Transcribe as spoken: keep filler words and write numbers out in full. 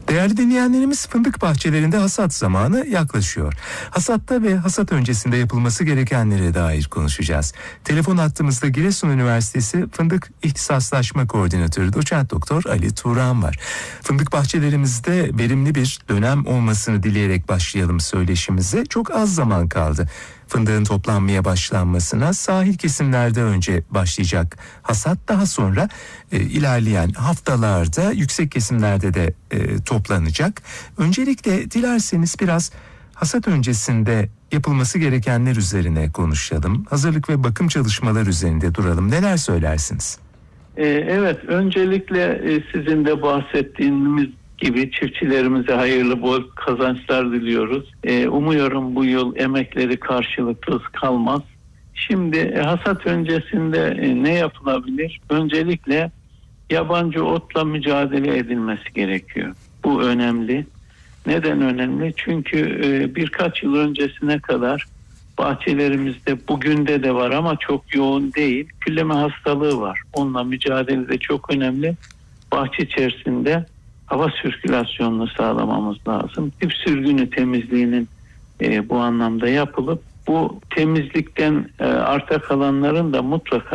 Değerli dinleyenlerimiz, fındık bahçelerinde hasat zamanı yaklaşıyor. Hasatta ve hasat öncesinde yapılması gerekenlere dair konuşacağız. Telefon hattımızda Giresun Üniversitesi Fındık İhtisaslaşma Koordinatörü Doçent Doktor Ali Turan var. Fındık bahçelerimizde verimli bir dönem olmasını dileyerek başlayalım söyleşimize. Çok az zaman kaldı. Fındığın toplanmaya başlanmasına sahil kesimlerde önce başlayacak hasat, daha sonra e, ilerleyen haftalarda yüksek kesimlerde de e, toplanacak. Öncelikle dilerseniz biraz hasat öncesinde yapılması gerekenler üzerine konuşalım. Hazırlık ve bakım çalışmalar üzerinde duralım. Neler söylersiniz? Ee, evet, öncelikle e, sizin de bahsettiğiniz gibi çiftçilerimize hayırlı bol kazançlar diliyoruz. Ee, umuyorum bu yıl emekleri karşılıksız kalmaz. Şimdi e, hasat öncesinde e, ne yapılabilir? Öncelikle yabancı otla mücadele edilmesi gerekiyor. Bu önemli. Neden önemli? Çünkü e, birkaç yıl öncesine kadar bahçelerimizde, bugün de de var ama çok yoğun değil, külleme hastalığı var. Onunla mücadele de çok önemli. Bahçe içerisinde hava sirkülasyonunu sağlamamız lazım. Dip sürgünü temizliğinin e, bu anlamda yapılıp bu temizlikten e, arta kalanların da mutlaka